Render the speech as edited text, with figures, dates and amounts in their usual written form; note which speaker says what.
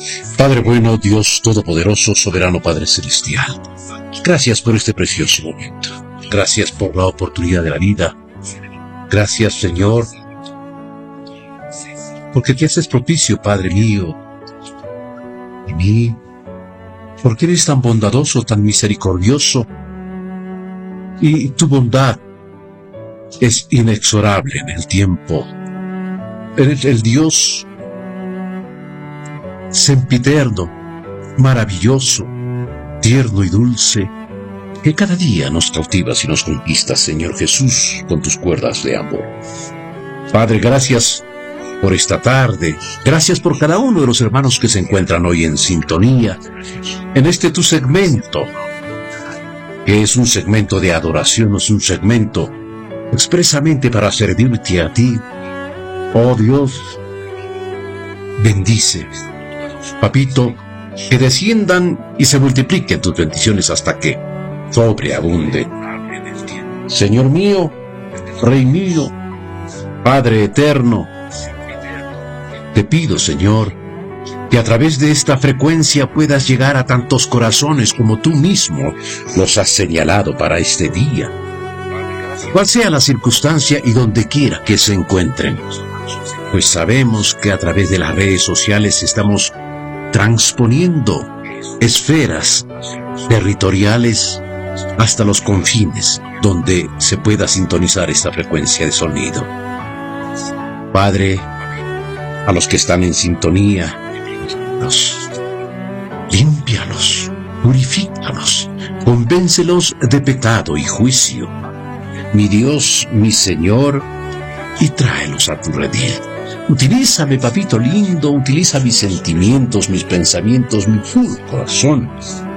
Speaker 1: Padre bueno, Dios todopoderoso, soberano Padre celestial, gracias por este precioso momento. Gracias por la oportunidad de la vida. Gracias, Señor, porque te haces propicio, Padre mío, y mí, porque eres tan bondadoso, tan misericordioso, y tu bondad es inexorable en el tiempo. Eres el Dios sempiterno, maravilloso, tierno y dulce, que cada día nos cautivas y nos conquistas, Señor Jesús, con tus cuerdas de amor. Padre, gracias por esta tarde. Gracias por cada uno de los hermanos que se encuentran hoy en sintonía, en este tu segmento, que es un segmento de adoración, es un segmento expresamente para servirte a ti. Oh Dios, bendice, Papito, que desciendan y se multipliquen tus bendiciones hasta que sobreabunden. Señor mío, Rey mío, Padre eterno, te pido, Señor, que a través de esta frecuencia puedas llegar a tantos corazones como tú mismo los has señalado para este día, cual sea la circunstancia y donde quiera que se encuentren, pues sabemos que a través de las redes sociales estamos transponiendo esferas territoriales hasta los confines donde se pueda sintonizar esta frecuencia de sonido. Padre, a los que están en sintonía, límpialos, purifícalos, convéncelos de pecado y juicio, mi Dios, mi Señor, y tráelos a tu redil. Utilízame, papito lindo, utiliza mis sentimientos, mis pensamientos, mi puro corazón,